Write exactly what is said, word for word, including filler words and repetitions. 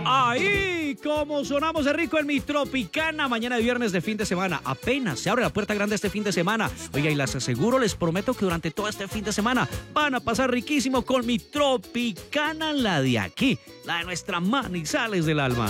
Ahí, como sonamos de rico en mi Tropicana, mañana de viernes de fin de semana. Apenas se abre la puerta grande este fin de semana. Oiga, y les aseguro, les prometo que durante todo este fin de semana van a pasar riquísimo con mi Tropicana, la de aquí, la de nuestra Manizales del alma.